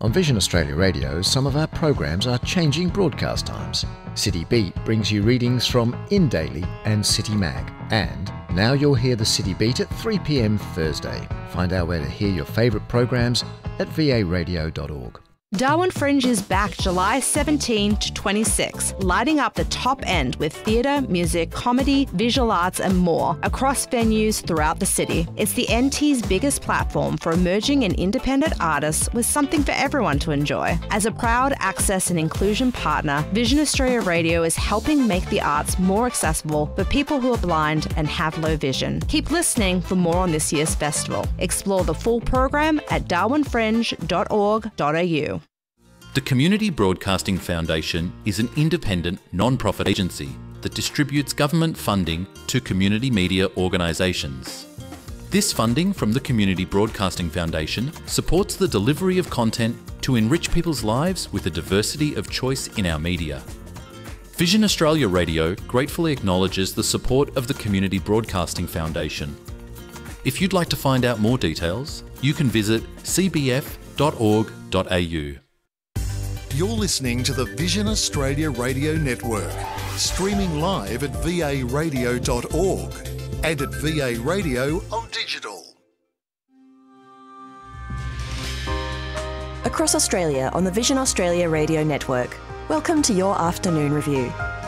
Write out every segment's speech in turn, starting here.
On Vision Australia Radio, some of our programs are changing broadcast times. City Beat brings you readings from In Daily and City Mag. And now you'll hear the City Beat at 3 p.m. Thursday. Find out where to hear your favourite programs at varadio.org. Darwin Fringe is back July 17 to 26, lighting up the top end with theatre, music, comedy, visual arts and more across venues throughout the city. It's the NT's biggest platform for emerging and independent artists with something for everyone to enjoy. As a proud access and inclusion partner, Vision Australia Radio is helping make the arts more accessible for people who are blind and have low vision. Keep listening for more on this year's festival. Explore the full program at darwinfringe.org.au. The Community Broadcasting Foundation is an independent, non-profit agency that distributes government funding to community media organisations. This funding from the Community Broadcasting Foundation supports the delivery of content to enrich people's lives with a diversity of choice in our media. Vision Australia Radio gratefully acknowledges the support of the Community Broadcasting Foundation. If you'd like to find out more details, you can visit cbf.org.au. You're listening to the Vision Australia Radio Network, streaming live at varadio.org and at VA Radio on digital. Across Australia on the Vision Australia Radio Network, welcome to your afternoon review.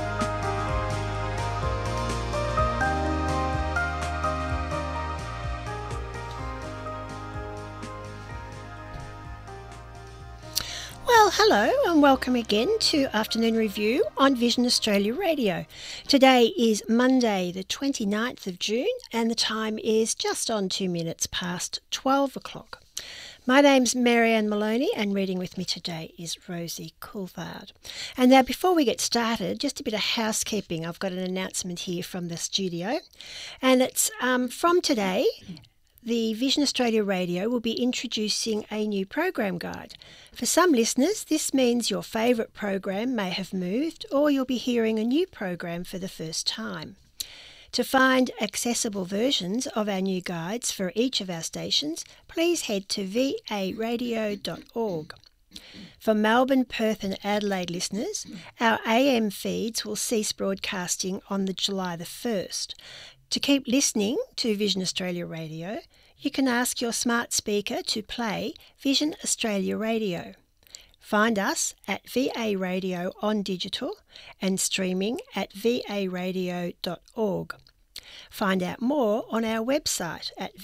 Hello and welcome again to Afternoon Review on Vision Australia Radio. Today is Monday the 29th of June and the time is just on 2 minutes past 12 o'clock. My name's Marianne Maloney and reading with me today is Rosie Coulthard. And now before we get started, just a bit of housekeeping. I've got an announcement here from the studio and it's from today. The Vision Australia Radio will be introducing a new program guide. For some listeners, this means your favourite program may have moved or you'll be hearing a new program for the first time. To find accessible versions of our new guides for each of our stations, please head to varadio.org. For Melbourne, Perth and Adelaide listeners, our AM feeds will cease broadcasting on the July the 1st. To keep listening to Vision Australia Radio, you can ask your smart speaker to play Vision Australia Radio. Find us at VA Radio on digital and streaming at varadio.org. Find out more on our website at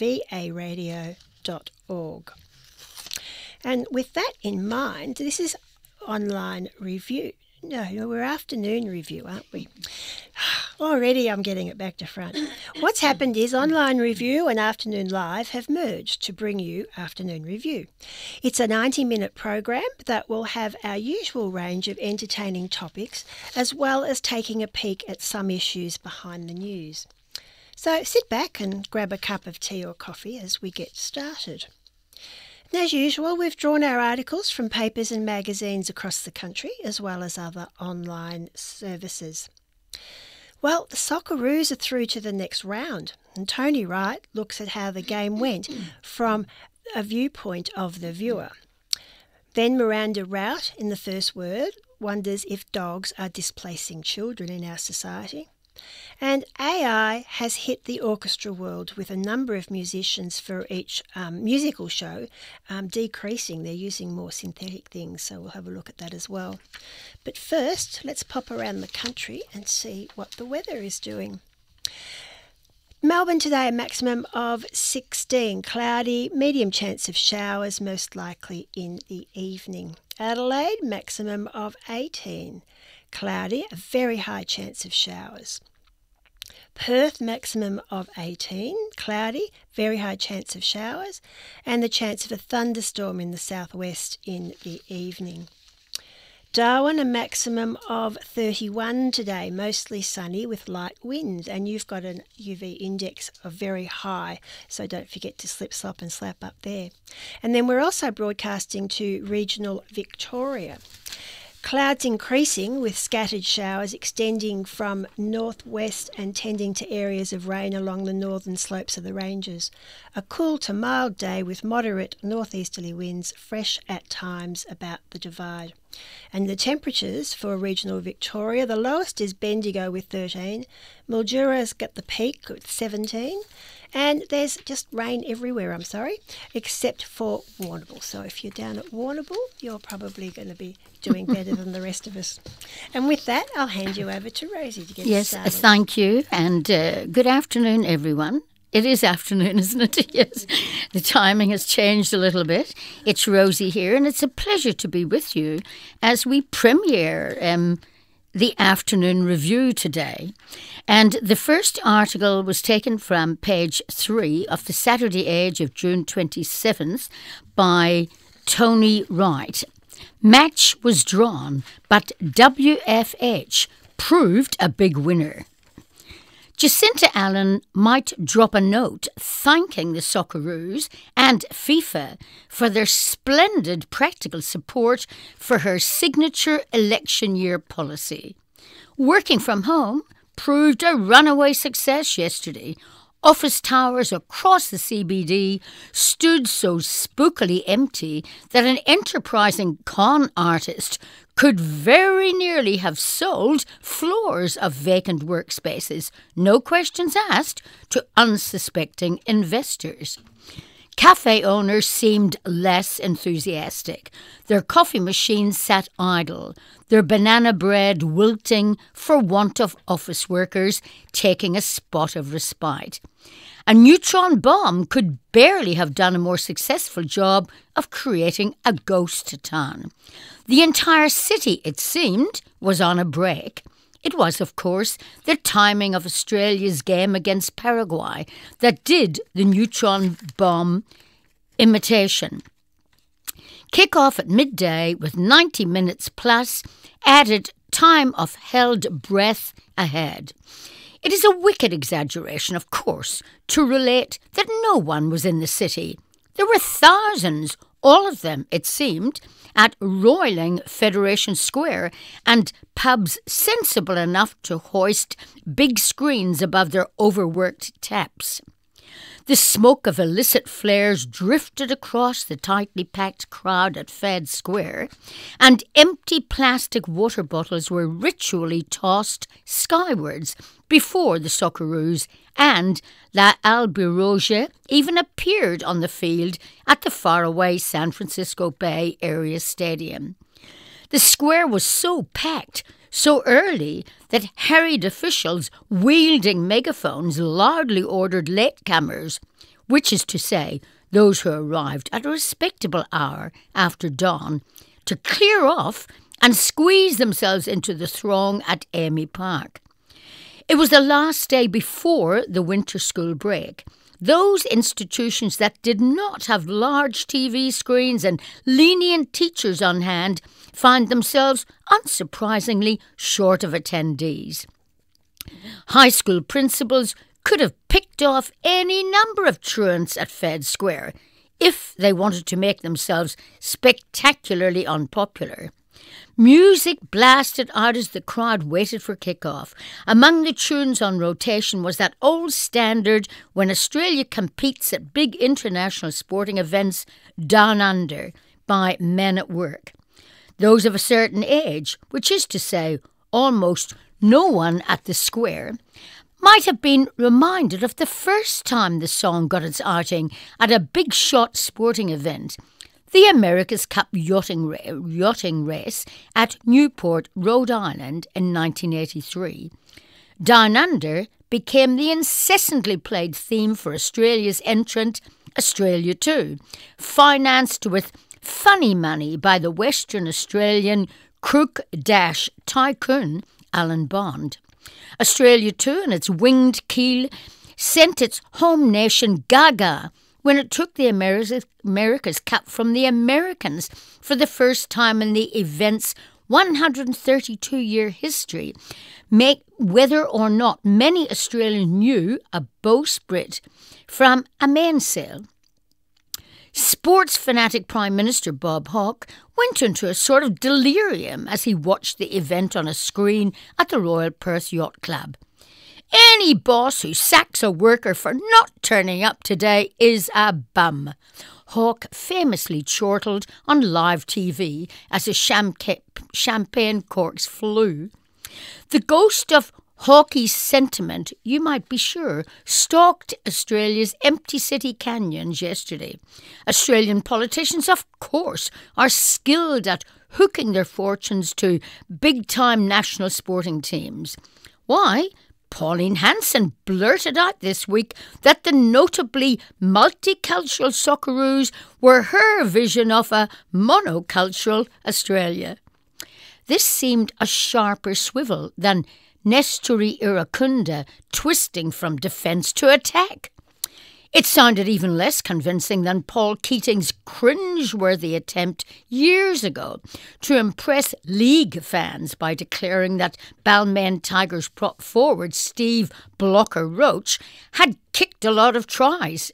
varadio.org. And with that in mind, this is online review. No, we're afternoon review, aren't we? Already I'm getting it back to front. What's happened is Online Review and Afternoon Live have merged to bring you Afternoon Review. It's a 90-minute program that will have our usual range of entertaining topics as well as taking a peek at some issues behind the news. So sit back and grab a cup of tea or coffee as we get started. And as usual, we've drawn our articles from papers and magazines across the country, as well as other online services. Well, the Socceroos are through to the next round, and Tony Wright looks at how the game went from a viewpoint of the viewer. Then Miranda Rout, in the first word, wonders if dogs are displacing children in our society. And AI has hit the orchestra world with a number of musicians for each musical show decreasing. They're using more synthetic things, so we'll have a look at that as well. But first, let's pop around the country and see what the weather is doing. Melbourne today, a maximum of 16, cloudy, medium chance of showers, most likely in the evening. Adelaide, maximum of 18, cloudy, a very high chance of showers. Perth, maximum of 18, cloudy, very high chance of showers, and the chance of a thunderstorm in the southwest in the evening. Darwin, a maximum of 31 today, mostly sunny with light winds, and you've got an UV index of very high, so don't forget to slip, slop and slap up there. And then we're also broadcasting to regional Victoria. Clouds increasing with scattered showers extending from northwest and tending to areas of rain along the northern slopes of the ranges. A cool to mild day with moderate northeasterly winds, fresh at times about the Divide. And the temperatures for regional Victoria, the lowest is Bendigo with 13, Mildura's got the peak with 17, and there's just rain everywhere, except for Warrnambool. So if you're down at Warrnambool, you're probably going to be doing better than the rest of us. And with that, I'll hand you over to Rosie to get us started. Yes, thank you, and good afternoon, everyone. It is afternoon, isn't it? Yes. The timing has changed a little bit. It's Rosie here, and it's a pleasure to be with you as we premiere the afternoon review today. And the first article was taken from page 3 of the Saturday Age of June 27th by Tony Wright. Match was drawn, but WFH proved a big winner. Jacinta Allen might drop a note thanking the Socceroos and FIFA for their splendid practical support for her signature election year policy. Working from home proved a runaway success yesterday. Office towers across the CBD stood so spookily empty that an enterprising con artist could very nearly have sold floors of vacant workspaces, no questions asked, to unsuspecting investors. Cafe owners seemed less enthusiastic. Their coffee machines sat idle, their banana bread wilting for want of office workers taking a spot of respite. A neutron bomb could barely have done a more successful job of creating a ghost town. The entire city, it seemed, was on a break. It was, of course, the timing of Australia's game against Paraguay that did the neutron bomb imitation. Kick-off at midday with 90 minutes plus added time of held breath ahead. It is a wicked exaggeration, of course, to relate that no one was in the city. There were thousands, all of them, it seemed, at roiling Federation Square, and pubs sensible enough to hoist big screens above their overworked taps. The smoke of illicit flares drifted across the tightly packed crowd at Fed Square, and empty plastic water bottles were ritually tossed skywards before the Socceroos, and La Albiroja even appeared on the field at the faraway San Francisco Bay Area Stadium. The square was so packed so early that harried officials wielding megaphones loudly ordered latecomers, which is to say, those who arrived at a respectable hour after dawn, to clear off and squeeze themselves into the throng at Amy Park. It was the last day before the winter school break. Those institutions that did not have large TV screens and lenient teachers on hand find themselves, unsurprisingly, short of attendees. High school principals could have picked off any number of truants at Fed Square if they wanted to make themselves spectacularly unpopular. Music blasted out as the crowd waited for kick-off. Among the tunes on rotation was that old standard when Australia competes at big international sporting events, Down Under, by Men at Work. Those of a certain age, which is to say almost no one at the square, might have been reminded of the first time the song got its outing at a big-shot sporting event, the America's Cup yachting race at Newport, Rhode Island in 1983. Down Under became the incessantly played theme for Australia's entrant, Australia 2, financed with funny money by the Western Australian crook-tycoon Alan Bond. Australia 2 and its winged keel sent its home nation gaga when it took the America's Cup from the Americans for the first time in the event's 132-year history, whether or not many Australians knew a bowsprit from a mainsail. Sports fanatic Prime Minister Bob Hawke went into a sort of delirium as he watched the event on a screen at the Royal Perth Yacht Club. Any boss who sacks a worker for not turning up today is a bum. Hawke famously chortled on live TV as his champagne corks flew. The ghost of Hawke's sentiment, you might be sure, stalked Australia's empty city canyons yesterday. Australian politicians, of course, are skilled at hooking their fortunes to big-time national sporting teams. Why? Pauline Hanson blurted out this week that the notably multicultural Socceroos were her vision of a monocultural Australia. This seemed a sharper swivel than Nesturi Irukunda twisting from defence to attack. It sounded even less convincing than Paul Keating's cringe-worthy attempt years ago to impress league fans by declaring that Balmain Tigers prop forward Steve Blocker Roach had kicked a lot of tries.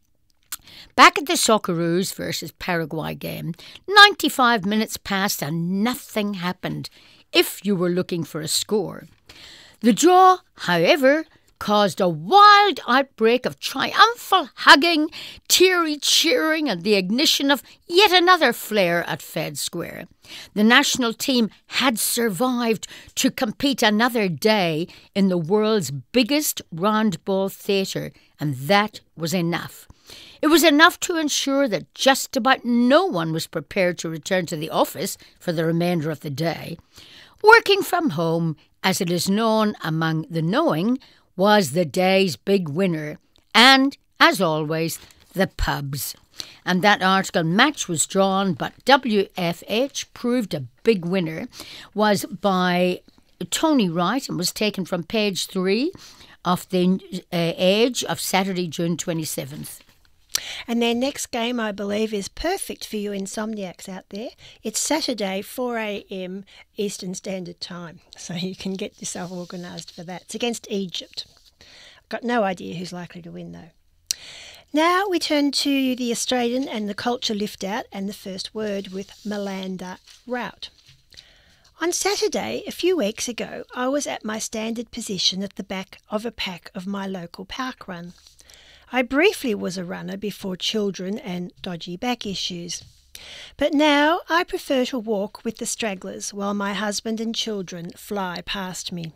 Back at the Socceroos versus Paraguay game, 95 minutes passed and nothing happened, if you were looking for a score. The draw, however, caused a wild outbreak of triumphal hugging, teary cheering and the ignition of yet another flare at Fed Square. The national team had survived to compete another day in the world's biggest roundball theatre, and that was enough. It was enough to ensure that just about no one was prepared to return to the office for the remainder of the day. Working from home, as it is known among the knowing, was the day's big winner, and, as always, the pubs. And that article match was drawn, but WFH proved a big winner, was by Tony Wright and was taken from page 3 of the Age of Saturday, June 27th. And their next game, I believe, is perfect for you insomniacs out there. It's Saturday, 4 a.m. Eastern Standard Time, so you can get yourself organised for that. It's against Egypt. I've got no idea who's likely to win, though. Now we turn to the Australian and the culture lift-out and the first word with Melanda Rout. On Saturday, a few weeks ago, I was at my standard position at the back of a pack of my local park run. I briefly was a runner before children and dodgy back issues. But now I prefer to walk with the stragglers while my husband and children fly past me.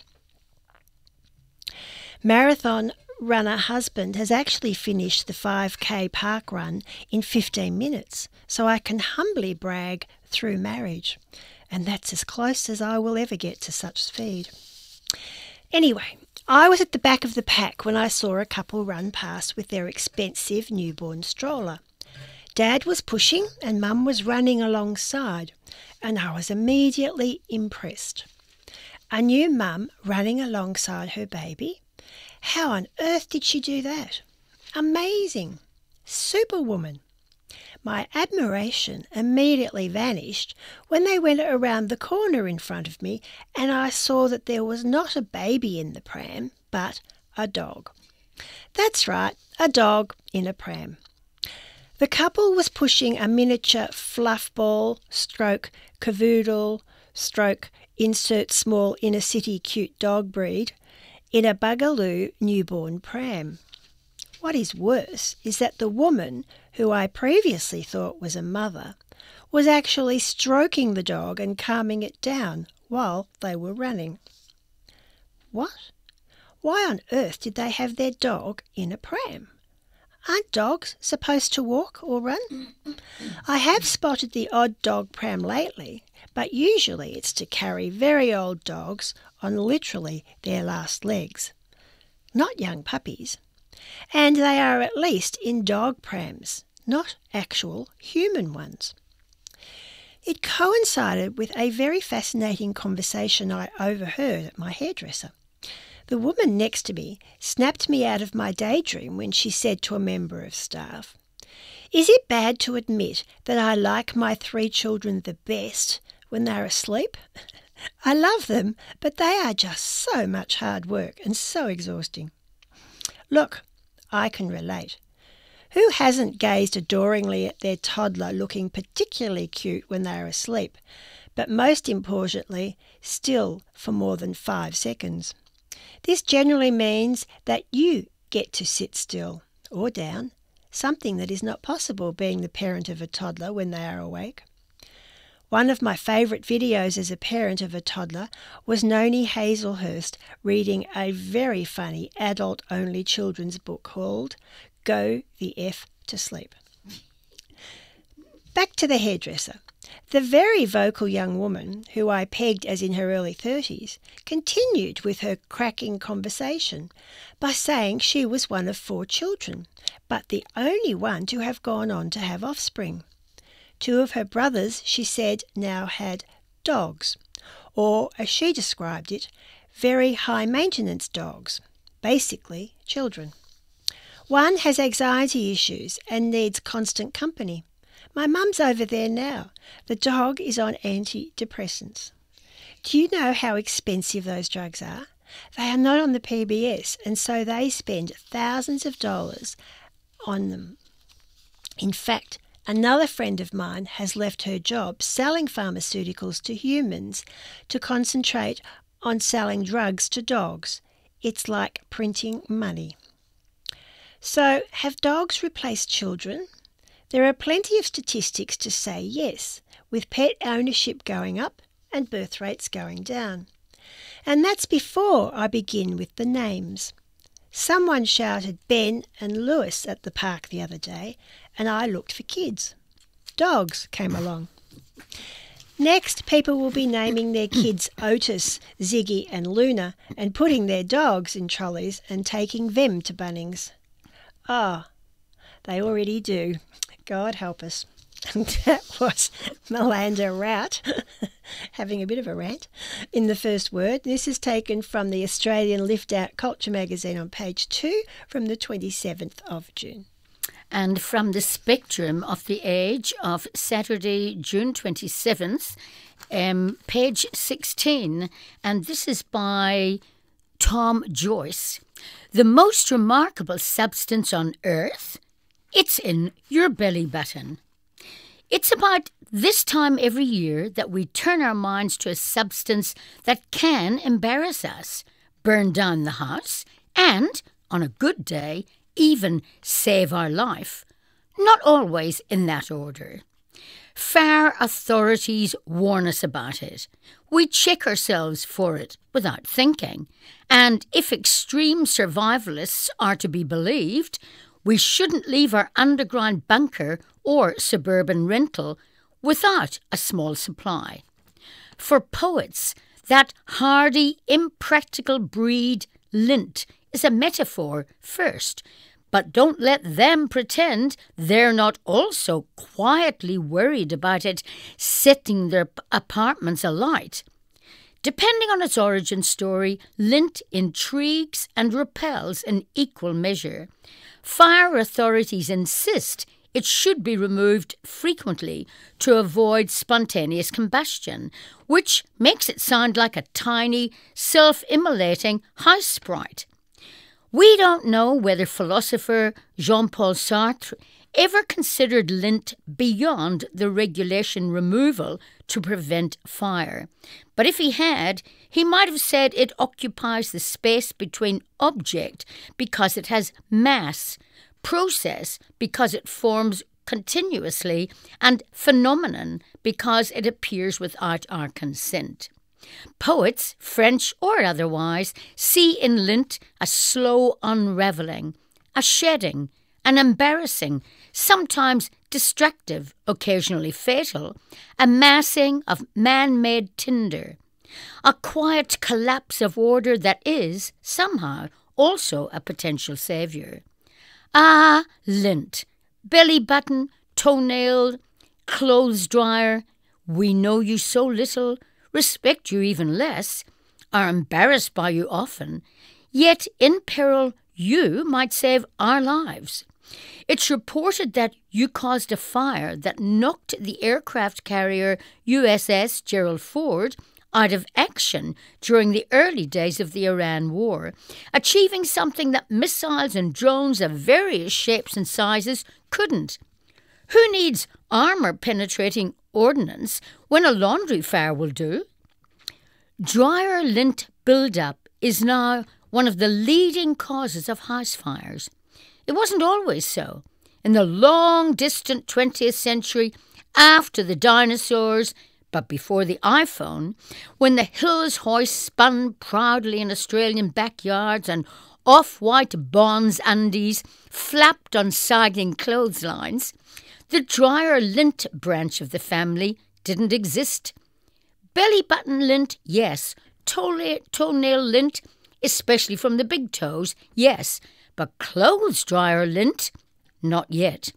Marathon runner husband has actually finished the 5K park run in 15 minutes, so I can humbly brag through marriage. And that's as close as I will ever get to such speed. Anyway, I was at the back of the pack when I saw a couple run past with their expensive newborn stroller. Dad was pushing and Mum was running alongside, and I was immediately impressed. A new mum running alongside her baby? How on earth did she do that? Amazing! Superwoman! My admiration immediately vanished when they went around the corner in front of me and I saw that there was not a baby in the pram, but a dog. That's right, a dog in a pram. The couple was pushing a miniature fluff ball, stroke cavoodle, stroke insert small inner city cute dog breed, in a Bugaloo newborn pram. What is worse is that the woman, who I previously thought was a mother, was actually stroking the dog and calming it down while they were running. What? Why on earth did they have their dog in a pram? Aren't dogs supposed to walk or run? I have spotted the odd dog pram lately, but usually it's to carry very old dogs on literally their last legs. Not young puppies. And they are at least in dog prams, not actual human ones. It coincided with a very fascinating conversation I overheard at my hairdresser. The woman next to me snapped me out of my daydream when she said to a member of staff, "Is it bad to admit that I like my 3 children the best when they're asleep? I love them, but they are just so much hard work and so exhausting." Look, I can relate. Who hasn't gazed adoringly at their toddler looking particularly cute when they are asleep, but most importantly, still for more than 5 seconds? This generally means that you get to sit still or down, something that is not possible being the parent of a toddler when they are awake. One of my favourite videos as a parent of a toddler was Noni Hazelhurst reading a very funny adult-only children's book called Go the F to Sleep. Back to the hairdresser. The very vocal young woman, who I pegged as in her early 30s, continued with her cracking conversation by saying she was one of 4 children, but the only one to have gone on to have offspring. 2 of her brothers, she said, now had dogs, or, as she described it, very high-maintenance dogs, basically children. One has anxiety issues and needs constant company. My mum's over there now. The dog is on antidepressants. Do you know how expensive those drugs are? They are not on the PBS, and so they spend thousands of dollars on them. In fact, another friend of mine has left her job selling pharmaceuticals to humans to concentrate on selling drugs to dogs. It's like printing money. So, have dogs replaced children? There are plenty of statistics to say yes, with pet ownership going up and birth rates going down. And that's before I begin with the names. Someone shouted Ben and Lewis at the park the other day, and I looked for kids. Dogs came along. Next, people will be naming their kids Otis, Ziggy and Luna and putting their dogs in trolleys and taking them to Bunnings. Ah, they already do. God help us. That was Melinda Rout having a bit of a rant in the first word. This is taken from the Australian Lift Out Culture magazine on page 2 from the 27th of June. And from the Spectrum of the Age of Saturday, June 27th, page 16, and this is by Tom Joyce. The most remarkable substance on earth, it's in your belly button. It's about this time every year that we turn our minds to a substance that can embarrass us, burn down the house, and, on a good day, even save our life. Not always in that order. Far authorities warn us about it. We check ourselves for it without thinking. And if extreme survivalists are to be believed, we shouldn't leave our underground bunker or suburban rental without a small supply. For poets, that hardy, impractical breed, lint, is a metaphor first, but don't let them pretend they're not also quietly worried about it setting their apartments alight. Depending on its origin story, lint intrigues and repels in equal measure. Fire authorities insist it should be removed frequently to avoid spontaneous combustion, which makes it sound like a tiny, self-immolating house sprite. We don't know whether philosopher Jean-Paul Sartre ever considered lint beyond the regulation removal to prevent fire. But if he had, he might have said it occupies the space between object because it has mass, process because it forms continuously, and phenomenon because it appears without our consent. Poets, French or otherwise, see in lint a slow unravelling, a shedding, an embarrassing, sometimes destructive, occasionally fatal, a massing of man-made tinder, a quiet collapse of order that is, somehow, also a potential saviour. Ah, lint, belly button, toenail, clothes dryer, we know you so little, respect you even less, are embarrassed by you often, yet in peril you might save our lives. It's reported that you caused a fire that knocked the aircraft carrier USS Gerald Ford out of action during the early days of the Iran war, achieving something that missiles and drones of various shapes and sizes couldn't. Who needs armour-penetrating ordnance when a laundry fire will do? Dryer lint build-up is now one of the leading causes of house fires. It wasn't always so. In the long, distant 20th century, after the dinosaurs, but before the iPhone, when the Hills hoist spun proudly in Australian backyards and off-white Bonds Andes flapped on sagging clotheslines, the dryer lint branch of the family didn't exist. Belly button lint, yes. Toenail lint, especially from the big toes, yes. But clothes dryer lint, not yet.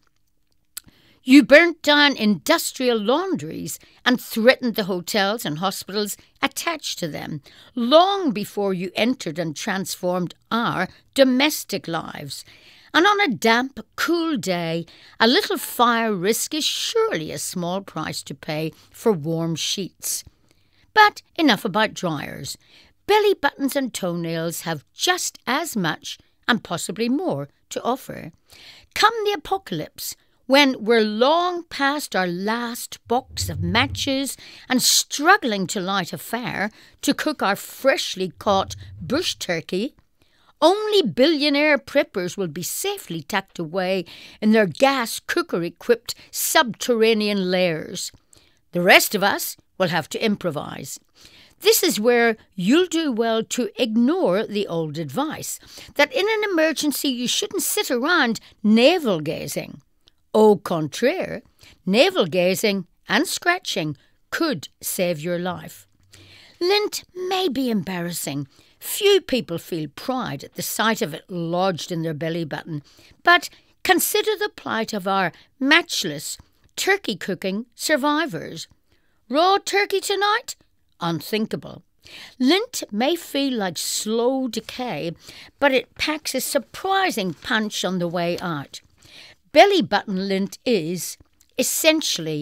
You burnt down industrial laundries and threatened the hotels and hospitals attached to them long before you entered and transformed our domestic lives. And on a damp, cool day, a little fire risk is surely a small price to pay for warm sheets. But enough about dryers. Belly buttons and toenails have just as much, and possibly more, to offer. Come the apocalypse, when we're long past our last box of matches and struggling to light a fire to cook our freshly caught bush turkey, only billionaire preppers will be safely tucked away in their gas cooker-equipped subterranean lairs. The rest of us will have to improvise. This is where you'll do well to ignore the old advice that in an emergency you shouldn't sit around navel-gazing. Au contraire, navel-gazing and scratching could save your life. Lint may be embarrassing. Few people feel pride at the sight of it lodged in their belly button, but consider the plight of our matchless turkey-cooking survivors. Raw turkey tonight? Unthinkable. Lint may feel like slow decay, but it packs a surprising punch on the way out. Belly button lint is essentially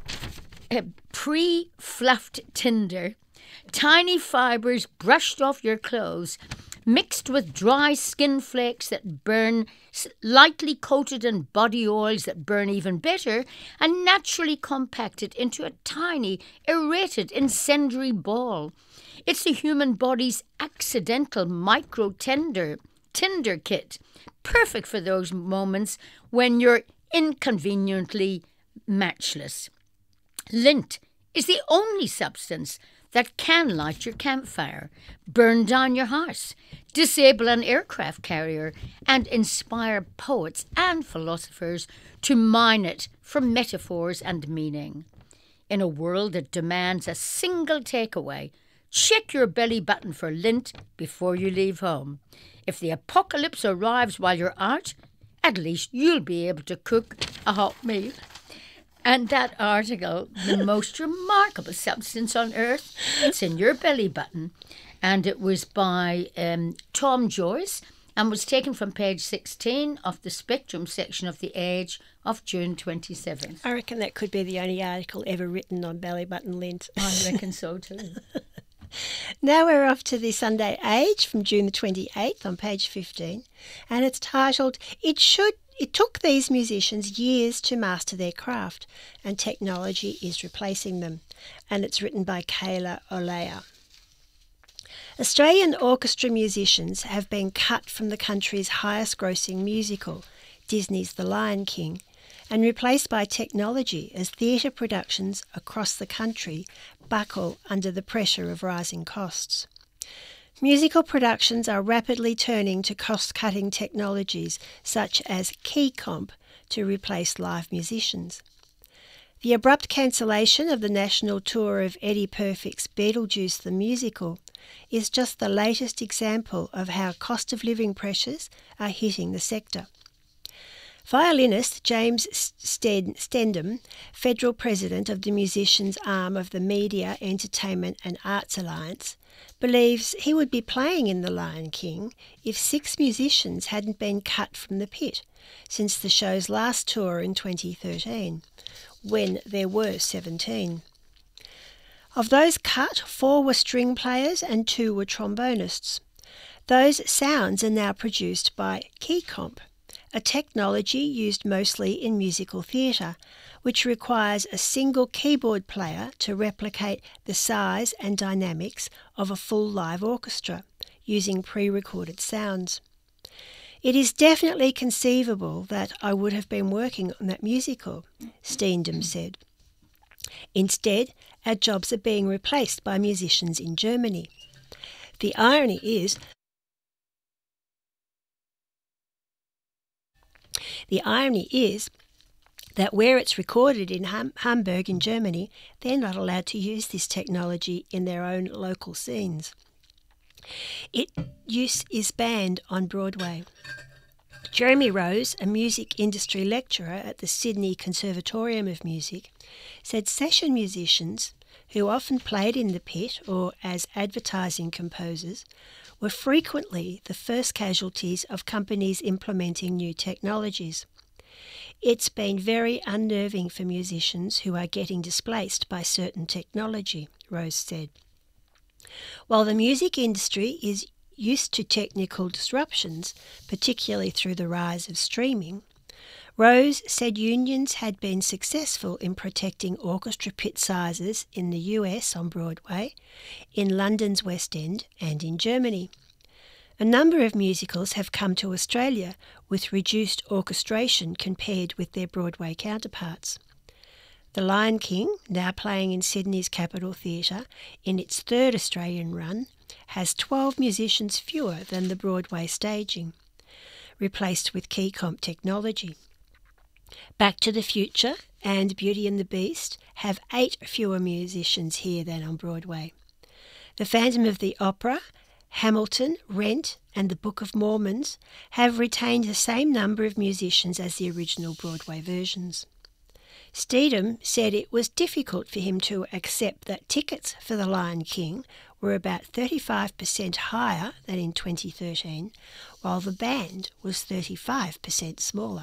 a pre-fluffed tinder, tiny fibres brushed off your clothes, mixed with dry skin flakes that burn, lightly coated in body oils that burn even better, and naturally compacted into a tiny, aerated, incendiary ball. It's the human body's accidental micro-tinder kit, perfect for those moments when you're inconveniently matchless. Lint is the only substance that can light your campfire, burn down your house, disable an aircraft carrier, and inspire poets and philosophers to mine it for metaphors and meaning. In a world that demands a single takeaway, check your belly button for lint before you leave home. If the apocalypse arrives while you're out, at least you'll be able to cook a hot meal. And that article, The Most Remarkable Substance on Earth, it's in your belly button. And it was by Tom Joyce and was taken from page 16 of the Spectrum section of The Age of June 27th. I reckon that could be the only article ever written on belly button lint. I reckon so too. Now we're off to the Sunday Age from June the 28th on page 15, and it's titled, It took these musicians years to master their craft, and technology is replacing them, and it's written by Kayla Olea. Australian orchestra musicians have been cut from the country's highest-grossing musical, Disney's The Lion King, and replaced by technology as theatre productions across the country buckle under the pressure of rising costs. Musical productions are rapidly turning to cost-cutting technologies such as key comp to replace live musicians. The abrupt cancellation of the national tour of Eddie Perfect's Beetlejuice the Musical is just the latest example of how cost of living pressures are hitting the sector. Violinist James Stendham, federal president of the musicians' arm of the Media, Entertainment and Arts Alliance, believes he would be playing in The Lion King if 6 musicians hadn't been cut from the pit since the show's last tour in 2013, when there were 17. Of those cut, 4 were string players and 2 were trombonists. Those sounds are now produced by KeyComp, a technology used mostly in musical theatre, which requires a single keyboard player to replicate the size and dynamics of a full live orchestra, using pre-recorded sounds. It is definitely conceivable that I would have been working on that musical, Steendam said. Instead, our jobs are being replaced by musicians in Germany. The irony is that where it's recorded in Hamburg in Germany, they're not allowed to use this technology in their own local scenes. Its use is banned on Broadway. Jeremy Rose, a music industry lecturer at the Sydney Conservatorium of Music, said session musicians, who often played in the pit or as advertising composers, were frequently the first casualties of companies implementing new technologies. It's been very unnerving for musicians who are getting displaced by certain technology, Rose said. While the music industry is used to technical disruptions, particularly through the rise of streaming, Rose said unions had been successful in protecting orchestra pit sizes in the US on Broadway, in London's West End and in Germany. A number of musicals have come to Australia with reduced orchestration compared with their Broadway counterparts. The Lion King, now playing in Sydney's Capitol Theatre in its 3rd Australian run, has 12 musicians fewer than the Broadway staging, replaced with KeyComp technology. Back to the Future and Beauty and the Beast have 8 fewer musicians here than on Broadway. The Phantom of the Opera, Hamilton, Rent and the Book of Mormon have retained the same number of musicians as the original Broadway versions. Steedham said it was difficult for him to accept that tickets for The Lion King were about 35% higher than in 2013, while the band was 35% smaller.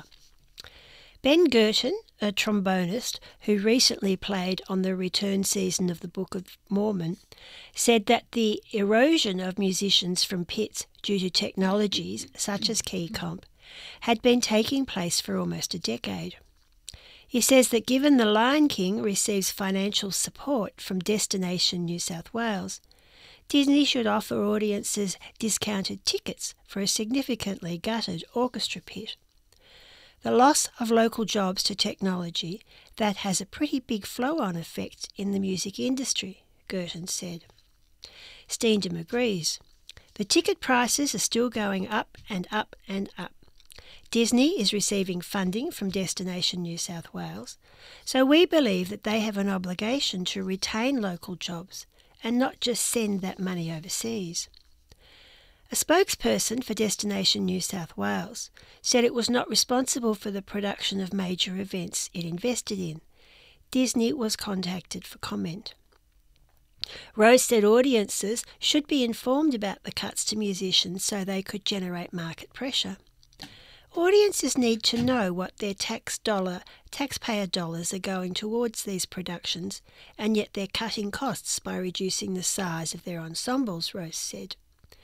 Ben Girton, a trombonist who recently played on the return season of the Book of Mormon, said that the erosion of musicians from pits due to technologies such as KeyComp had been taking place for almost a decade. He says that given The Lion King receives financial support from Destination New South Wales, Disney should offer audiences discounted tickets for a significantly gutted orchestra pit. The loss of local jobs to technology, that has a pretty big flow-on effect in the music industry, Girton said. Steendam agrees. The ticket prices are still going up and up and up. Disney is receiving funding from Destination New South Wales, so we believe that they have an obligation to retain local jobs and not just send that money overseas. A spokesperson for Destination New South Wales said it was not responsible for the production of major events it invested in. Disney was contacted for comment. Rose said audiences should be informed about the cuts to musicians so they could generate market pressure. Audiences need to know what their taxpayer dollars are going towards these productions, and yet they're cutting costs by reducing the size of their ensembles, Rose said.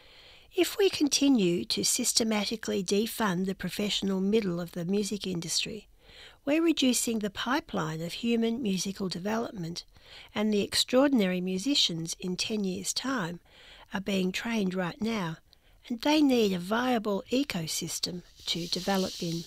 If we continue to systematically defund the professional middle of the music industry, we're reducing the pipeline of human musical development, and the extraordinary musicians in 10 years' time are being trained right now, and they need a viable ecosystem to develop in.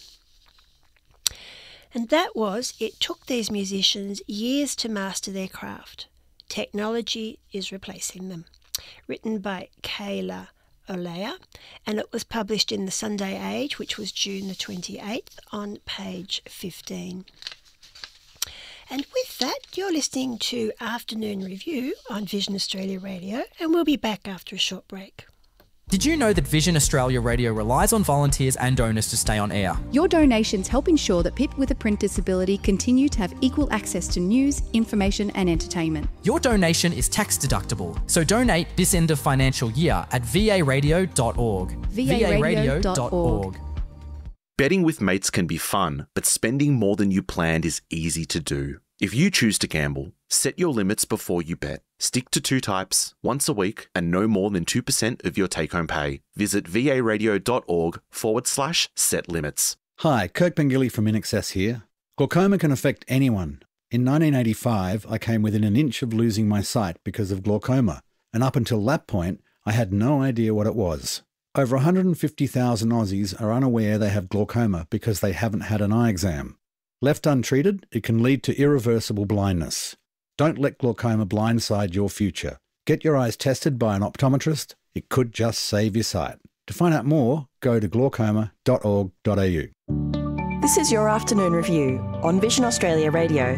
And it took these musicians years to master their craft. Technology is replacing them. Written by Kayla Olea, and it was published in the Sunday Age, which was June the 28th, on page 15. And with that, you're listening to Afternoon Review on Vision Australia Radio, and we'll be back after a short break. Did you know that Vision Australia Radio relies on volunteers and donors to stay on air? Your donations help ensure that people with a print disability continue to have equal access to news, information and entertainment. Your donation is tax deductible, so donate this end of financial year at varadio.org. varadio.org. Betting with mates can be fun, but spending more than you planned is easy to do. If you choose to gamble, set your limits before you bet. Stick to 2 types, once a week, and no more than 2% of your take-home pay. Visit varadio.org/set limits. Hi, Kirk Pengilly from InAccess here. Glaucoma can affect anyone. In 1985, I came within an inch of losing my sight because of glaucoma, and up until that point, I had no idea what it was. Over 150,000 Aussies are unaware they have glaucoma because they haven't had an eye exam. Left untreated, it can lead to irreversible blindness. Don't let glaucoma blindside your future. Get your eyes tested by an optometrist. It could just save your sight. To find out more, go to glaucoma.org.au. This is Your Afternoon Review on Vision Australia Radio.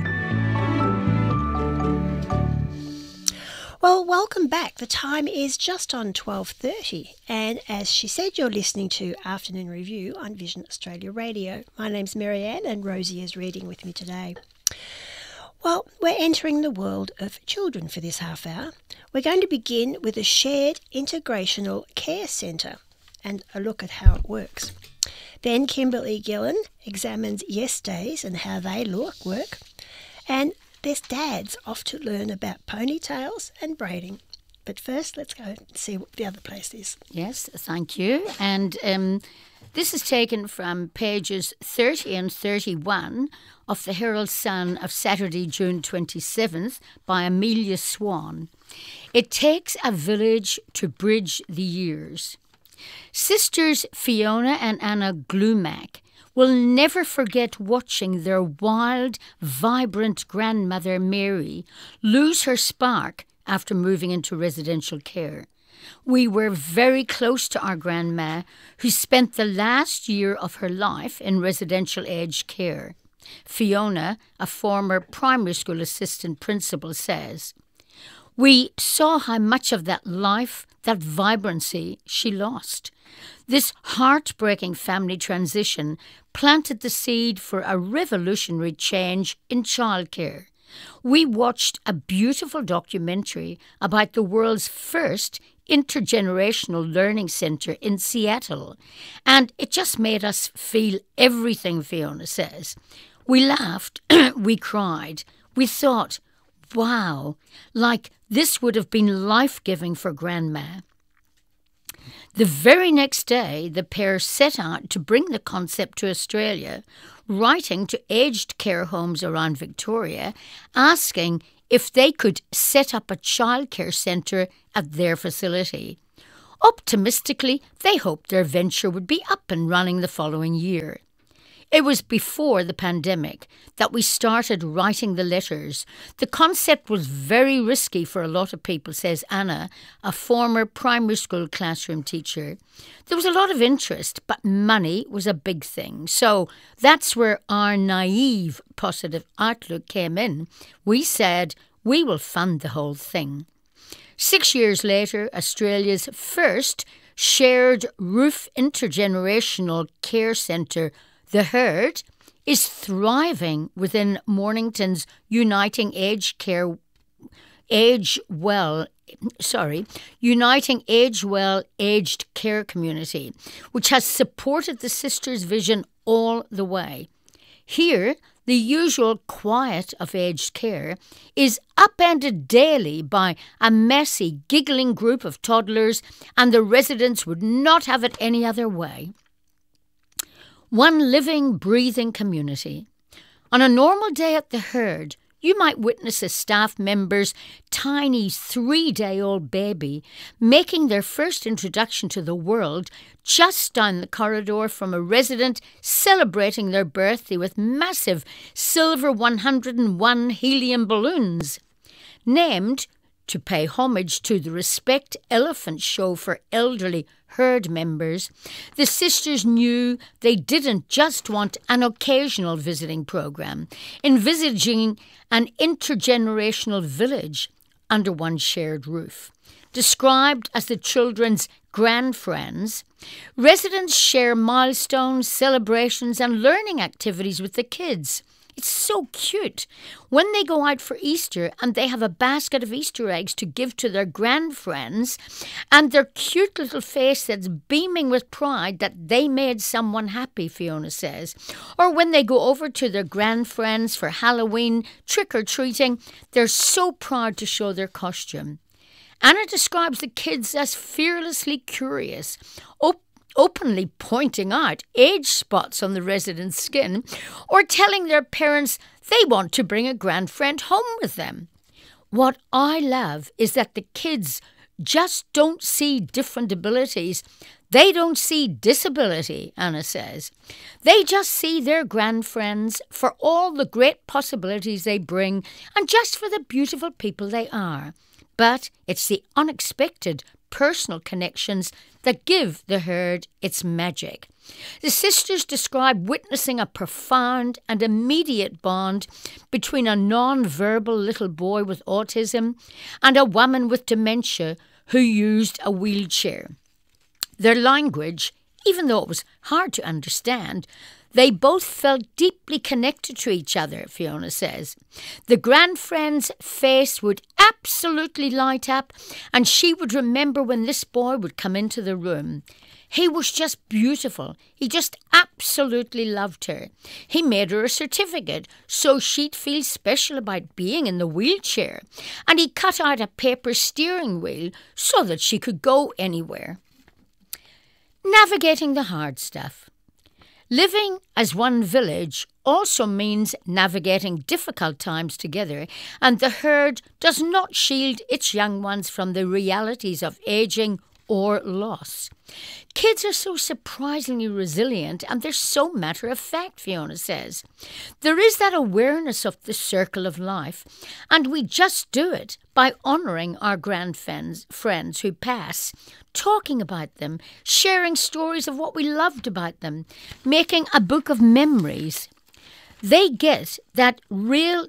Well, welcome back. The time is just on 12:30, and as she said, you're listening to Afternoon Review on Vision Australia Radio. My name's Marianne, and Rosie is reading with me today. Well, we're entering the world of children for this half hour. We're going to begin with a shared integrational care centre and a look at how it works. Then Kimberly Gillen examines Yes Days and how they work. And there's dads off to learn about ponytails and braiding. But first, let's go and see what the other place is. Yes, thank you. And this is taken from pages 30 and 31 of the Herald Sun of Saturday, June 27th by Amelia Swan. It takes a village to bridge the years. Sisters Fiona and Anna Glumac will never forget watching their wild, vibrant grandmother Mary lose her spark after moving into residential care. We were very close to our grandma, who spent the last year of her life in residential aged care. Fiona, a former primary school assistant principal, says, "We saw how much of that life, that vibrancy, she lost. This heartbreaking family transition planted the seed for a revolutionary change in childcare. We watched a beautiful documentary about the world's first intergenerational learning centre in Seattle, and it just made us feel everything," Fiona says. "We laughed, we cried, we thought, wow, like this would have been life-giving for Grandma." The very next day, the pair set out to bring the concept to Australia, writing to aged care homes around Victoria, asking if they could set up a childcare centre at their facility. Optimistically, they hoped their venture would be up and running the following year. It was before the pandemic that we started writing the letters. The concept was very risky for a lot of people, says Anna, a former primary school classroom teacher. There was a lot of interest, but money was a big thing. So that's where our naive, positive outlook came in. We said, we will fund the whole thing. 6 years later, Australia's first shared roof intergenerational care centre, The Herd, is thriving within Mornington's Uniting Age Well aged care community, which has supported the sisters' vision all the way. Here, the usual quiet of aged care is upended daily by a messy, giggling group of toddlers, and the residents would not have it any other way. One living, breathing community. On a normal day at The Herd, you might witness a staff member's tiny 3-day-old baby making their first introduction to the world just down the corridor from a resident celebrating their birthday with massive silver 101 helium balloons. Named to pay homage to the Respect Elephant Show for elderly Herd members, the sisters knew they didn't just want an occasional visiting program, envisaging an intergenerational village under one shared roof. Described as the children's grand friends, residents share milestones, celebrations and learning activities with the kids. It's so cute. When they go out for Easter and they have a basket of Easter eggs to give to their grandfriends, and their cute little face that's beaming with pride that they made someone happy, Fiona says. Or when they go over to their grandfriends for Halloween trick-or-treating, they're so proud to show their costume. Anna describes the kids as fearlessly curious, openly pointing out age spots on the residents' skin, or telling their parents they want to bring a grandfriend home with them. What I love is that the kids just don't see different abilities. They don't see disability, Anna says. They just see their grandfriends for all the great possibilities they bring and just for the beautiful people they are. But it's the unexpected personal connections that give the herd its magic. The sisters describe witnessing a profound and immediate bond between a non-verbal little boy with autism and a woman with dementia who used a wheelchair. Their language, even though it was hard to understand, they both felt deeply connected to each other, Fiona says. The grandfriend's face would absolutely light up, and she would remember when this boy would come into the room. He was just beautiful. He just absolutely loved her. He made her a certificate so she'd feel special about being in the wheelchair, and he cut out a paper steering wheel so that she could go anywhere. Navigating the hard stuff. Living as one village also means navigating difficult times together, and the herd does not shield its young ones from the realities of ageing or loss. Kids are so surprisingly resilient, and they're so matter-of-fact, Fiona says. There is that awareness of the circle of life, and we just do it by honouring our grandfriends who pass, talking about them, sharing stories of what we loved about them, making a book of memories. They get that real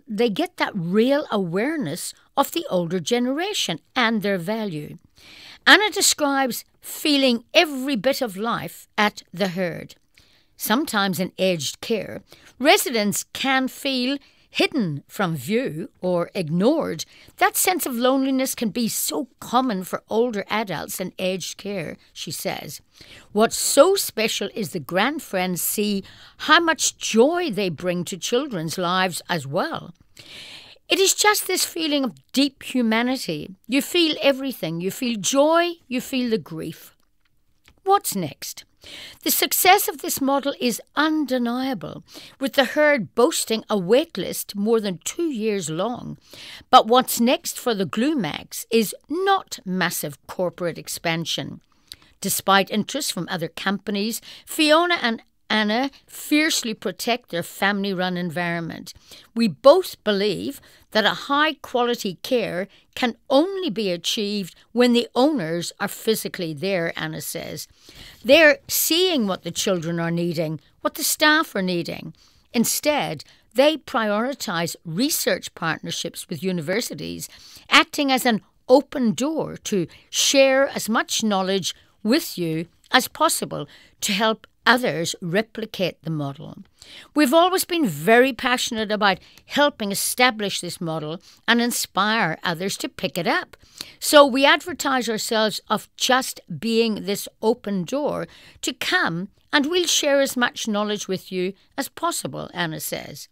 awareness of the older generation and their value. Anna describes feeling every bit of life at the herd. Sometimes in aged care, residents can feel hidden from view or ignored. That sense of loneliness can be so common for older adults in aged care, she says. What's so special is the grandfriends see how much joy they bring to children's lives as well. It is just this feeling of deep humanity. You feel everything. You feel joy, you feel the grief. What's next? The success of this model is undeniable, with the herd boasting a wait list more than 2 years long. But what's next for the Glumacs is not massive corporate expansion. Despite interest from other companies, Fiona and Anna fiercely protect their family-run environment. We both believe that a high-quality care can only be achieved when the owners are physically there, Anna says. They're seeing what the children are needing, what the staff are needing. Instead, they prioritise research partnerships with universities, acting as an open door to share as much knowledge with you as possible to help others replicate the model. We've always been very passionate about helping establish this model and inspire others to pick it up. So we advertise ourselves of just being this open door to come, and we'll share as much knowledge with you as possible, Anna says.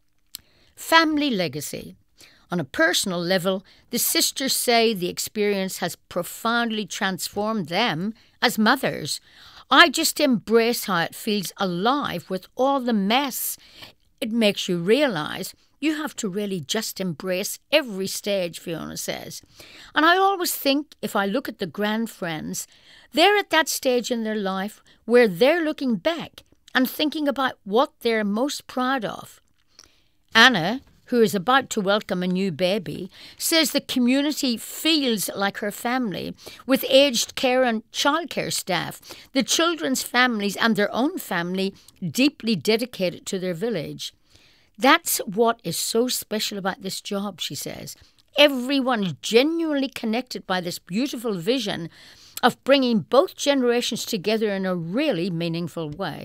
Family legacy. On a personal level, the sisters say the experience has profoundly transformed them as mothers. I just embrace how it feels alive with all the mess. It makes you realise you have to really just embrace every stage, Fiona says. And I always think, if I look at the grandfriends, they're at that stage in their life where they're looking back and thinking about what they're most proud of. Anna, who is about to welcome a new baby, says the community feels like her family, with aged care and childcare staff, the children's families and their own family deeply dedicated to their village. That's what is so special about this job, she says. Everyone is genuinely connected by this beautiful vision of bringing both generations together in a really meaningful way.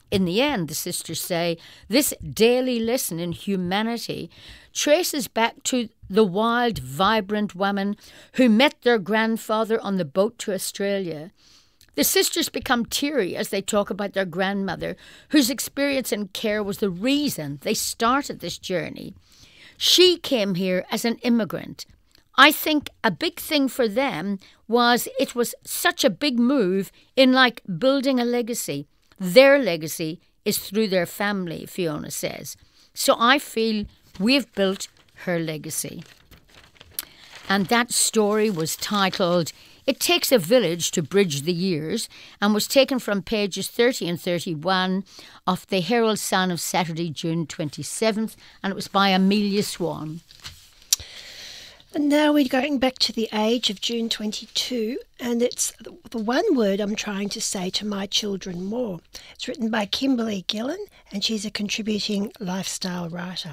In the end, the sisters say, this daily lesson in humanity traces back to the wild, vibrant women who met their grandfather on the boat to Australia. The sisters become teary as they talk about their grandmother, whose experience and care was the reason they started this journey. She came here as an immigrant. I think a big thing for them was it was such a big move in like building a legacy. Their legacy is through their family, Fiona says. So I feel we've built her legacy. And that story was titled It Takes a Village to Bridge the Years and was taken from pages 30 and 31 of the Herald Sun of Saturday, June 27th, and it was by Amelia Swan. And now we're going back to the age of June 22, and it's the one word I'm trying to say to my children more. It's written by Kimberly Gillen, and she's a contributing lifestyle writer.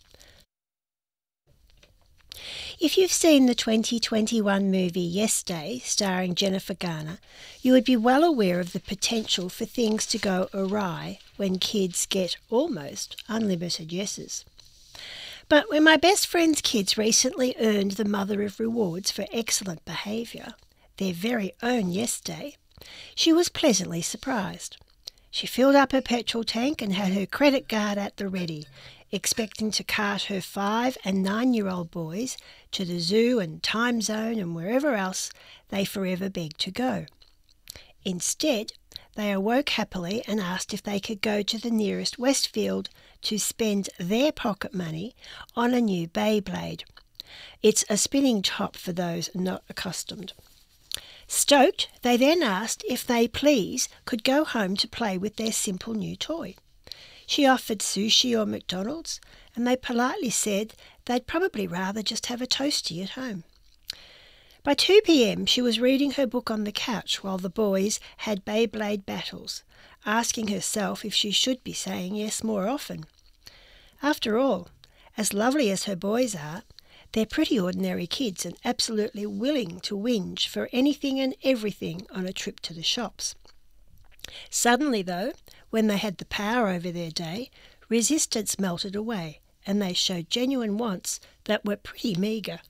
If you've seen the 2021 movie Yes Day, starring Jennifer Garner, you would be well aware of the potential for things to go awry when kids get almost unlimited yeses. But when my best friend's kids recently earned the Mother of Rewards for excellent behaviour, their very own Yes Day, she was pleasantly surprised. She filled up her petrol tank and had her credit card at the ready, expecting to cart her 5- and 9-year-old boys to the zoo and time zone and wherever else they forever begged to go. Instead, they awoke happily and asked if they could go to the nearest Westfield to spend their pocket money on a new Beyblade. It's a spinning top for those not accustomed. Stoked, they then asked if they please could go home to play with their simple new toy. She offered sushi or McDonald's, and they politely said they'd probably rather just have a toastie at home. By 2 p.m, she was reading her book on the couch while the boys had Beyblade battles, asking herself if she should be saying yes more often. After all, as lovely as her boys are, they're pretty ordinary kids and absolutely willing to whinge for anything and everything on a trip to the shops. Suddenly, though, when they had the power over their day, resistance melted away and they showed genuine wants that were pretty meagre.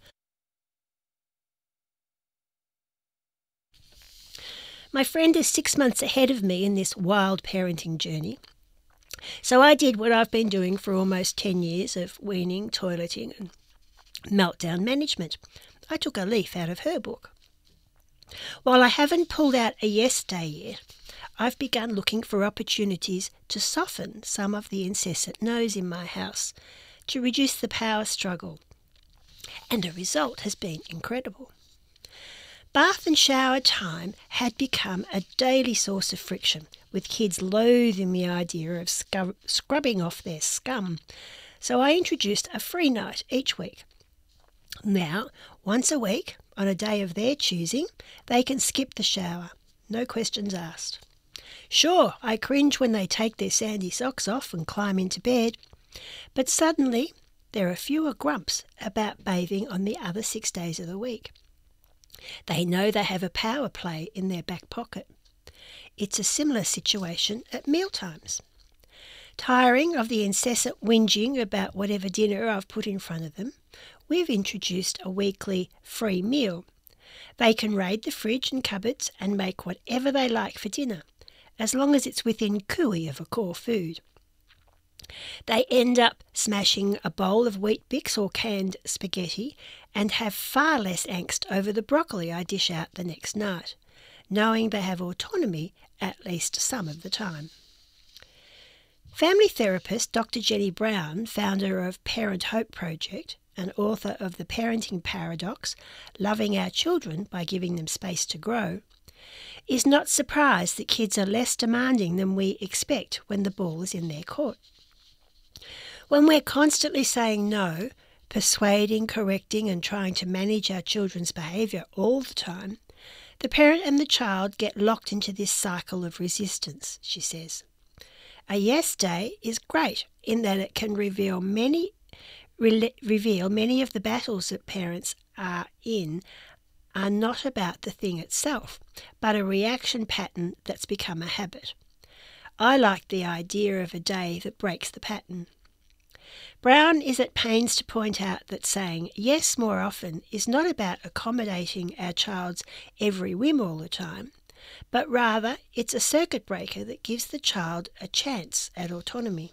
My friend is 6 months ahead of me in this wild parenting journey. So I did what I've been doing for almost 10 years of weaning, toileting and meltdown management. I took a leaf out of her book. While I haven't pulled out a yes day yet, I've begun looking for opportunities to soften some of the incessant no's in my house, to reduce the power struggle. And the result has been incredible. Bath and shower time had become a daily source of friction, with kids loathing the idea of scrubbing off their scum. So I introduced a free night each week. Now, once a week, on a day of their choosing, they can skip the shower, no questions asked. Sure, I cringe when they take their sandy socks off and climb into bed, but suddenly there are fewer grumps about bathing on the other 6 days of the week. They know they have a power play in their back pocket. It's a similar situation at mealtimes. Tiring of the incessant whinging about whatever dinner I've put in front of them, we've introduced a weekly free meal. They can raid the fridge and cupboards and make whatever they like for dinner, as long as it's within cooey of a core food. They end up smashing a bowl of Weet Bix or canned spaghetti and have far less angst over the broccoli I dish out the next night, knowing they have autonomy at least some of the time. Family therapist Dr. Jenny Brown, founder of Parent Hope Project and author of The Parenting Paradox, Loving Our Children by Giving Them Space to Grow, is not surprised that kids are less demanding than we expect when the ball is in their court. When we're constantly saying no, persuading, correcting and trying to manage our children's behaviour all the time, the parent and the child get locked into this cycle of resistance, she says. A yes day is great in that it can reveal many of the battles that parents are in are not about the thing itself, but a reaction pattern that's become a habit. I like the idea of a day that breaks the pattern. Brown is at pains to point out that saying yes more often is not about accommodating our child's every whim all the time, but rather it's a circuit breaker that gives the child a chance at autonomy.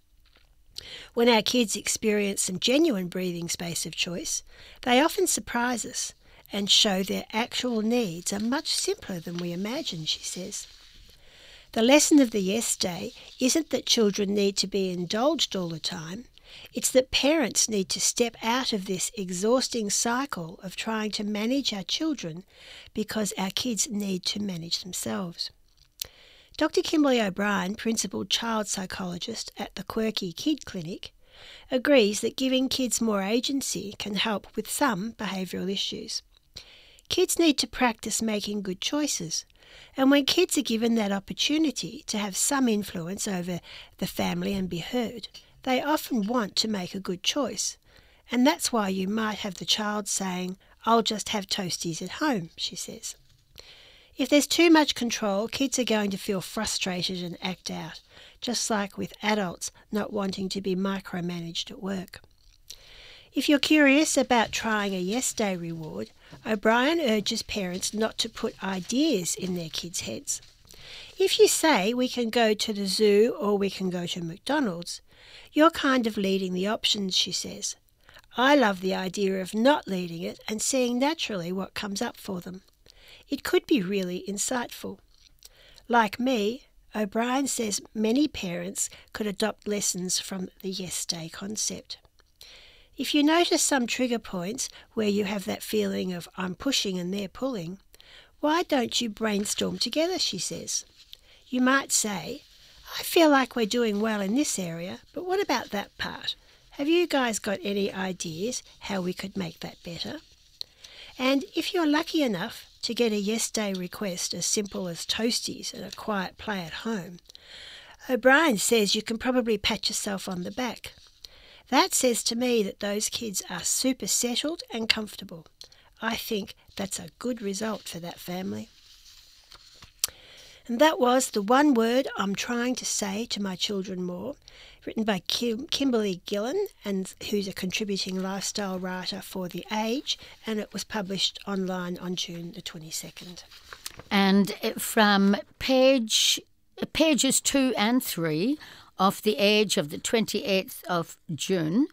When our kids experience some genuine breathing space of choice, they often surprise us and show their actual needs are much simpler than we imagine, she says. The lesson of the Yes Day isn't that children need to be indulged all the time. It's that parents need to step out of this exhausting cycle of trying to manage our children because our kids need to manage themselves. Dr. Kimberly O'Brien, principal child psychologist at the Quirky Kid Clinic, agrees that giving kids more agency can help with some behavioural issues. Kids need to practice making good choices, and when kids are given that opportunity to have some influence over the family and be heard, they often want to make a good choice. And that's why you might have the child saying, "I'll just have toasties at home," she says. If there's too much control, kids are going to feel frustrated and act out, just like with adults not wanting to be micromanaged at work. If you're curious about trying a Yes Day reward, O'Brien urges parents not to put ideas in their kids' heads. If you say we can go to the zoo or we can go to McDonald's, you're kind of leading the options, she says. I love the idea of not leading it and seeing naturally what comes up for them. It could be really insightful. Like me, O'Brien says many parents could adopt lessons from the Yes Day concept. If you notice some trigger points where you have that feeling of I'm pushing and they're pulling, why don't you brainstorm together, she says. You might say, I feel like we're doing well in this area, but what about that part? Have you guys got any ideas how we could make that better? And if you're lucky enough to get a Yes Day request as simple as toasties and a quiet play at home, O'Brien says you can probably pat yourself on the back. That says to me that those kids are super settled and comfortable. I think that's a good result for that family. And that was The One Word I'm Trying to Say to My Children More, written by Kimberly Gillen, and who's a contributing lifestyle writer for The Age, and it was published online on June the 22nd. And from pages 2 and 3 of The Age of the 28th of June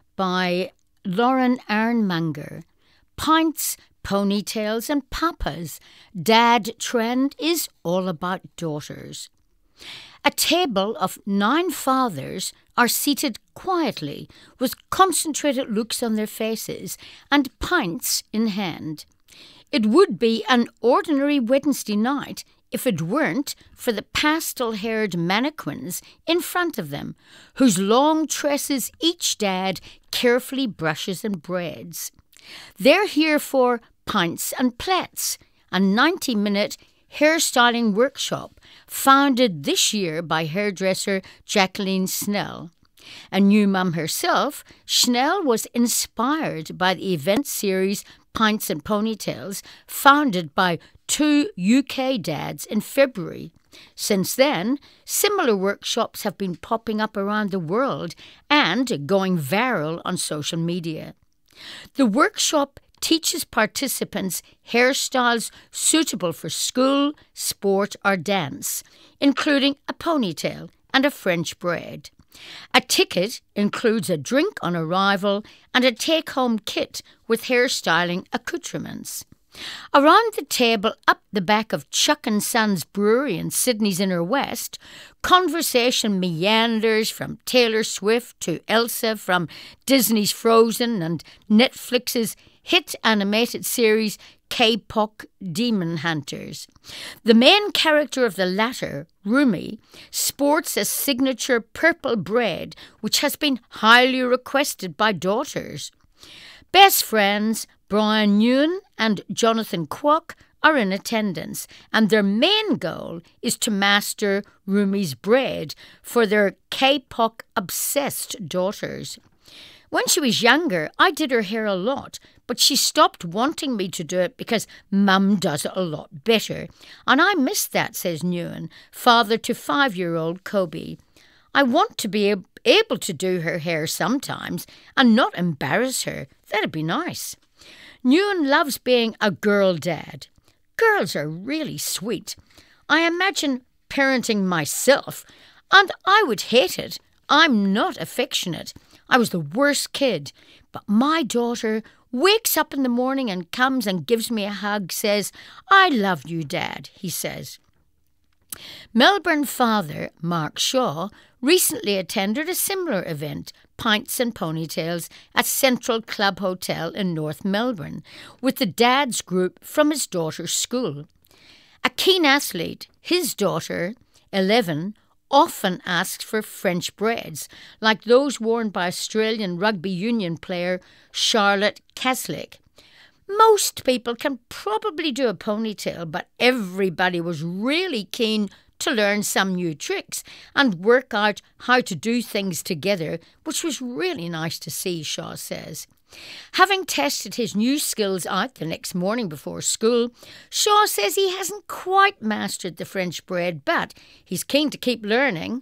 by Lauren Ironmonger, Pints, Ponytails and Papas, Dad Trend is all about daughters. A table of 9 fathers are seated quietly with concentrated looks on their faces and pints in hand. It would be an ordinary Wednesday night if it weren't for the pastel-haired mannequins in front of them, whose long tresses each dad carefully brushes and braids. They're here for Pints and Plaits, a 90-minute hairstyling workshop founded this year by hairdresser Jacqueline Snell. A new mum herself, Snell was inspired by the event series Pints and Ponytails, founded by 2 UK dads in February. Since then, similar workshops have been popping up around the world and going viral on social media. The workshop teaches participants hairstyles suitable for school, sport or dance, including a ponytail and a French braid. A ticket includes a drink on arrival and a take-home kit with hairstyling accoutrements. Around the table up the back of Chuck and Sons Brewery in Sydney's Inner West, conversation meanders from Taylor Swift to Elsa from Disney's Frozen and Netflix's hit animated series K-pop Demon Hunters. The main character of the latter, Rumi, sports a signature purple braid which has been highly requested by daughters. Best friends Brian Nguyen and Jonathan Kwok are in attendance, and their main goal is to master Rumi's braid for their K-pop obsessed daughters. When she was younger, I did her hair a lot, but she stopped wanting me to do it because Mum does it a lot better. And I miss that, says Nguyen, father to 5-year-old Kobe. I want to be able to do her hair sometimes and not embarrass her. That'd be nice. Nguyen loves being a girl dad. Girls are really sweet. I imagine parenting myself, and I would hate it. I'm not affectionate. I was the worst kid. But my daughter wakes up in the morning and comes and gives me a hug, says, "I love you, Dad," he says. Melbourne father Mark Shaw recently attended a similar event, Pints and Ponytails, at Central Club Hotel in North Melbourne, with the dads group from his daughter's school. A keen athlete, his daughter, 11, often asks for French braids, like those worn by Australian rugby union player Charlotte Caslick. Most people can probably do a ponytail, but everybody was really keen to learn some new tricks and work out how to do things together, which was really nice to see, Shaw says. Having tested his new skills out the next morning before school, Shaw says he hasn't quite mastered the French braid, but he's keen to keep learning.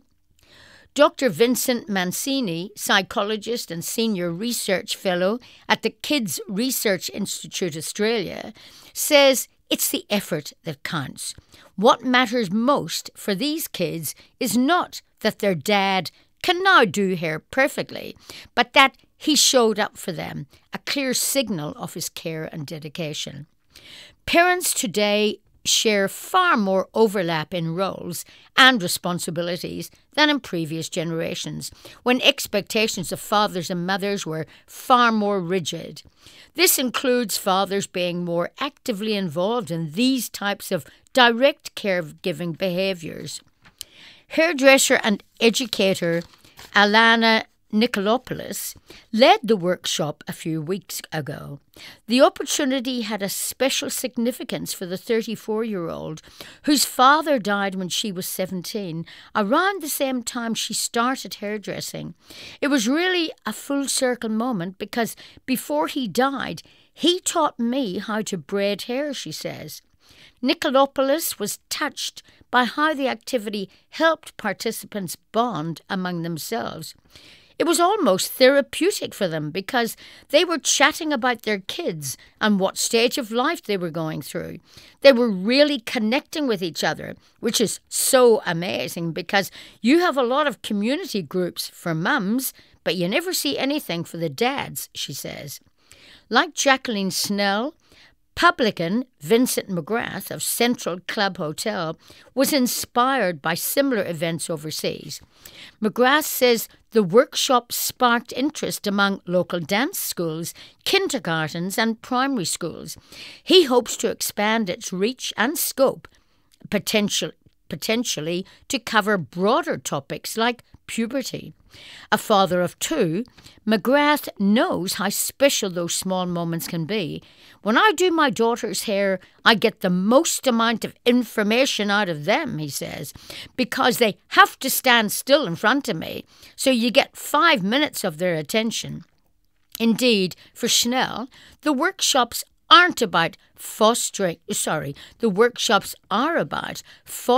Dr. Vincent Mancini, psychologist and senior research fellow at the Kids Research Institute Australia, says it's the effort that counts. What matters most for these kids is not that their dad can now do hair perfectly, but that he showed up for them, a clear signal of his care and dedication. Parents today share far more overlap in roles and responsibilities than in previous generations, when expectations of fathers and mothers were far more rigid. This includes fathers being more actively involved in these types of direct caregiving behaviours. Hairdresser and educator Alana Nikolopoulos led the workshop a few weeks ago. The opportunity had a special significance for the 34-year-old whose father died when she was 17, around the same time she started hairdressing. It was really a full-circle moment because before he died, he taught me how to braid hair, she says. Nikolopoulos was touched by how the activity helped participants bond among themselves. It was almost therapeutic for them because they were chatting about their kids and what stage of life they were going through. They were really connecting with each other, which is so amazing because you have a lot of community groups for mums, but you never see anything for the dads, she says. Like Jacqueline Snell, publican Vincent McGrath of Central Club Hotel was inspired by similar events overseas. McGrath says the workshop sparked interest among local dance schools, kindergartens and primary schools. He hopes to expand its reach and scope, potentially to cover broader topics like puberty. A father of 2, McGrath knows how special those small moments can be. When I do my daughter's hair, I get the most amount of information out of them, he says, because they have to stand still in front of me, so you get 5 minutes of their attention. Indeed, for Schnell, the workshops are about fostering